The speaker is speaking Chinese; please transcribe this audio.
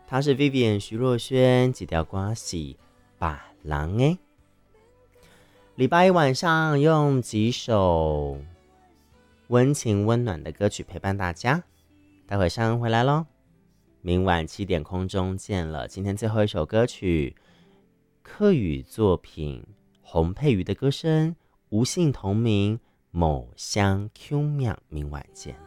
她是 Vivian 徐若瑄，几条歌是把郎诶。礼拜一晚上用几首温情温暖的歌曲陪伴大家，待会上恩回来咯，明晚7点空中见了。今天最后一首歌曲，客语作品洪佩瑜的歌声，无姓同名，某乡 Q 妙，明晚见。